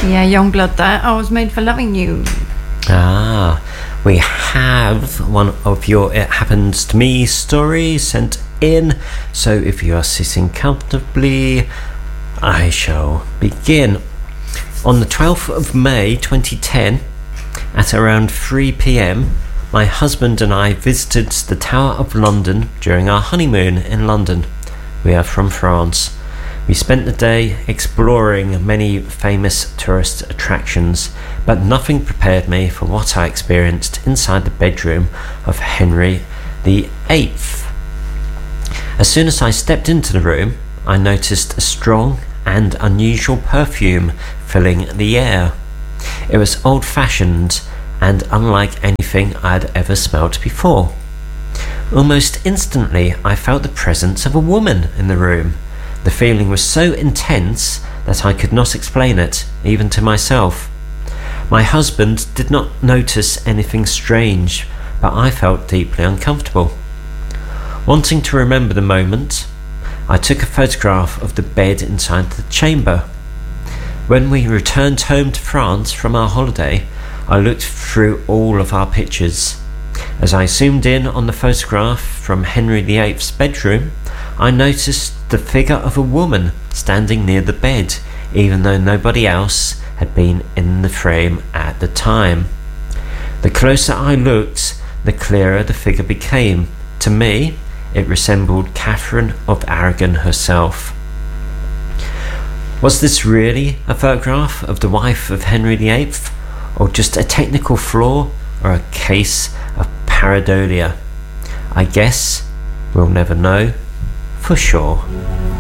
Yeah, Youngblood that. I was made for loving you. Ah, we have one of your It Happens to Me stories sent in. So if you are sitting comfortably, I shall begin. On the 12th of May 2010, at around 3 p.m, my husband and I visited the Tower of London during our honeymoon in London. We are from France. We spent the day exploring many famous tourist attractions, but nothing prepared me for what I experienced inside the bedroom of Henry VIII. As soon as I stepped into the room, I noticed a strong and unusual perfume filling the air. It was old-fashioned and unlike anything I had ever smelt before. Almost instantly, I felt the presence of a woman in the room. The feeling was so intense that I could not explain it, even to myself. My husband did not notice anything strange, but I felt deeply uncomfortable. Wanting to remember the moment, I took a photograph of the bed inside the chamber. When we returned home to France from our holiday, I looked through all of our pictures. As I zoomed in on the photograph from Henry VIII's bedroom, I noticed the figure of a woman standing near the bed, even though nobody else had been in the frame at the time. The closer I looked, the clearer the figure became. To me, it resembled Catherine of Aragon herself. Was this really a photograph of the wife of Henry VIII, or just a technical flaw, or a case of pareidolia? I guess we'll never know for sure.